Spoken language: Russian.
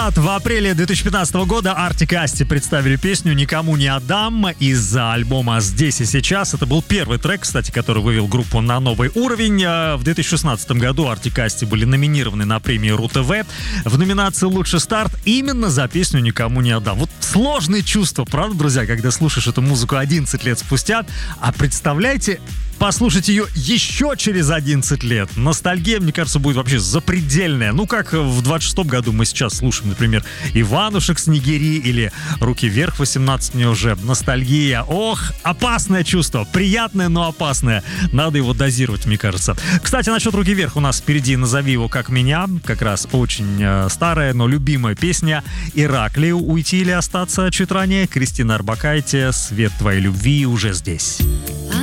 назад, в апреле 2015 года Artik и Asti представили песню «Никому не отдам» из-за альбома «Здесь и сейчас». Это был первый трек, кстати, который вывел группу на новый уровень. В 2016 году Artik и Asti были номинированы на премию РУ-ТВ в номинации «Лучший старт» именно за песню «Никому не отдам». Вот сложные чувства, правда, друзья, когда слушаешь эту музыку 11 лет спустя. А представляете, послушать ее еще через 11 лет. Ностальгия, мне кажется, будет вообще запредельная. Ну, как в 26-м году мы сейчас слушаем, например, «Иванушек Снегири» или «Руки вверх» 18 мне уже. Ностальгия. Ох, опасное чувство. Приятное, но опасное. Надо его дозировать, мне кажется. Кстати, насчет «Руки вверх» у нас впереди «Назови его как меня». Как раз очень старая, но любимая песня. «Ираклию. Уйти или остаться» чуть ранее. Кристина Орбакайте. «Свет твоей любви» уже здесь.